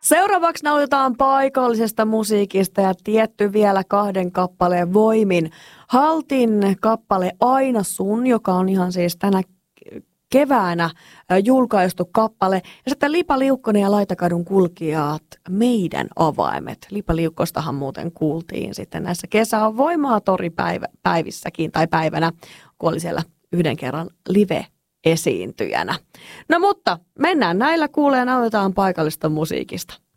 Seuraavaksi nautitaan paikallisesta musiikista ja tietty vielä 2 kappaleen voimin. Haltin kappale Aina sun, joka on ihan siis tänä keväänä julkaistu kappale. Ja sitten Lipa Liukkonen ja Laitakadun kulkijat, Meidän avaimet. Lipa Liukkostahan muuten kuultiin sitten näissä Kesä on voimaa toripäivissäkin tai päivänä, kun oli siellä yhden kerran live-esiintyjänä. No mutta mennään näillä kuulee ja nautitaan paikallista musiikista.